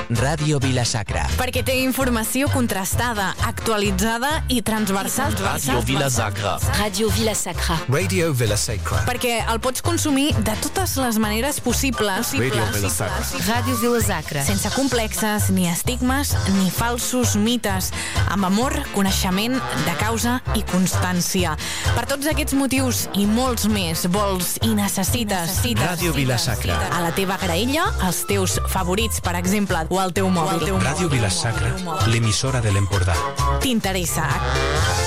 Ràdio Vila-sacra. Perquè té informació contrastada, actualitzada i transversal. Ràdio Vila-sacra. Ràdio Vila-sacra. Radio Vila-sacra. Perquè el pots consumir de totes les maneres possibles. Radio Vila-sacra. Ràdio Vila-sacra. Sense complexes, ni estigmes, ni falsos mites. Amb amor, coneixement, de causa i constància. Per tots aquests motius i molts més vols i necessites Ràdio Vila-sacra. a la teva graella, els teus favorits, per exemple, o al teu mòbil. Ràdio Vila-sacra, l'emissora de l'Empordà. T'interessa